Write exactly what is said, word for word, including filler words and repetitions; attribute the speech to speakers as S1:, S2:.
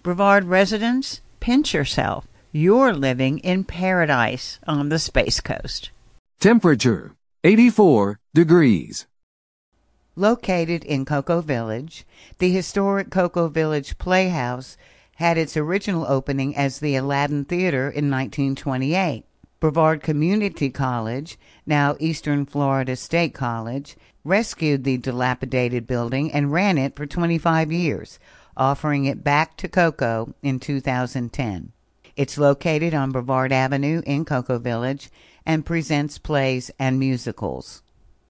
S1: Brevard residents, pinch yourself. You're living in paradise on the Space Coast.
S2: Temperature, eighty-four degrees.
S1: Located in Cocoa Village, the historic Cocoa Village Playhouse had its original opening as the Aladdin Theater in nineteen twenty-eight. Brevard Community College, now Eastern Florida State College, rescued the dilapidated building and ran it for twenty-five years, offering it back to Cocoa in two thousand ten. It's located on Brevard Avenue in Cocoa Village and presents plays and musicals.